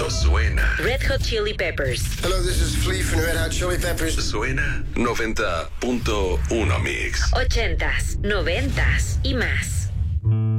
Esto suena. Red Hot Chili Peppers. Hello, this is Flea from Red Hot Chili Peppers. Suena 90.1 Mix. 80s, 90s y más.